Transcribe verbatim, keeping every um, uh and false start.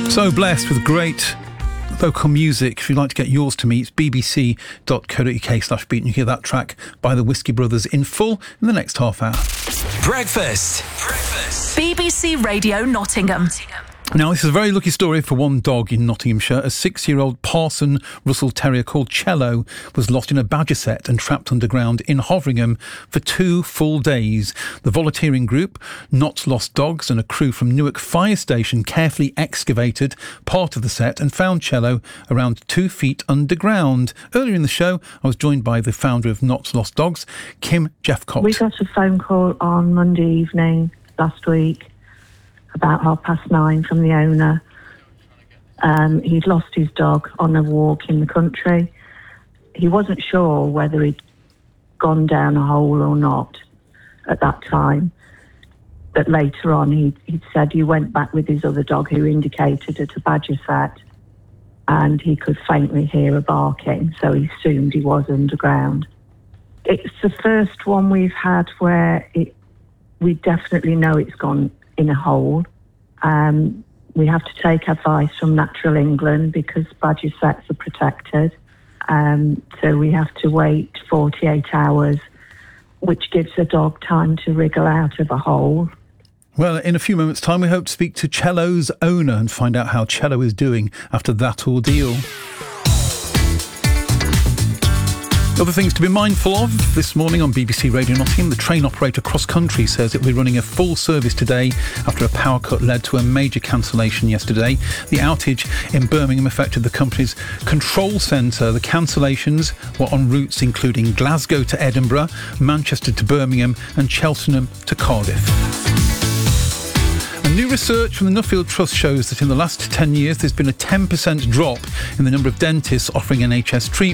So blessed with great local music. If you'd like to get yours to me, it's bbc.co.uk slash beat, and you hear that track by the Whiskey Brothers in full in the next half hour. Breakfast. Breakfast. B B C Radio Nottingham. Now, this is a very lucky story for one dog in Nottinghamshire. A six-year-old Parson Russell Terrier called Cello was lost in a badger set and trapped underground in Hoveringham for two full days. The volunteering group, Not Lost Dogs, and a crew from Newark Fire Station carefully excavated part of the set and found Cello around two feet underground. Earlier in the show, I was joined by the founder of Not Lost Dogs, Kim Jeffcott. We got a phone call on Monday evening last week, about half past nine, from the owner. Um, he'd lost his dog on a walk in the country. He wasn't sure whether he'd gone down a hole or not at that time. But later on, he, he'd said he went back with his other dog, who indicated at a badger set, and he could faintly hear a barking, so he assumed he was underground. It's the first one we've had where it, we definitely know it's gone in a hole. Um, we have to take advice from Natural England because badger sets are protected. Um, so we have to wait forty-eight hours, which gives the dog time to wriggle out of a hole. Well, in a few moments' time, we hope to speak to Cello's owner and find out how Cello is doing after that ordeal. Other things to be mindful of this morning on B B C Radio Nottingham. The train operator Cross Country says it will be running a full service today after a power cut led to a major cancellation yesterday. The outage in Birmingham affected the company's control centre. The cancellations were on routes including Glasgow to Edinburgh, Manchester to Birmingham and Cheltenham to Cardiff. And new research from the Nuffield Trust shows that in the last ten years there's been a ten percent drop in the number of dentists offering N H S treatment.